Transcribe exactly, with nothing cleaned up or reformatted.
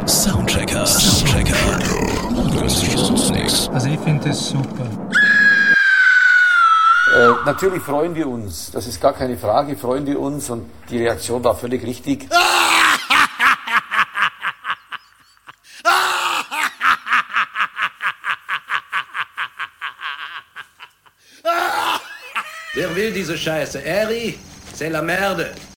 Soundchecker. Soundchecker. Das ist sonst nichts. Also ich finde das super. Äh, natürlich freuen wir uns, das ist gar keine Frage, freuen wir uns und die Reaktion war völlig richtig. Wer will diese Scheiße? Eri, c'est la merde.